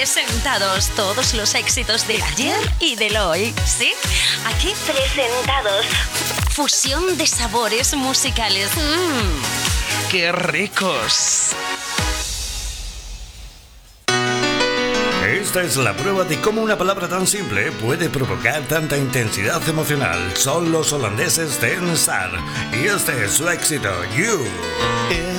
presentados todos los éxitos del ayer y del hoy. ¿Sí? Aquí presentados. Fusión de sabores musicales. ¡Qué ricos! Esta es la prueba de cómo una palabra tan simple puede provocar tanta intensidad emocional. Son los holandeses Ten Sar y este es su éxito, You.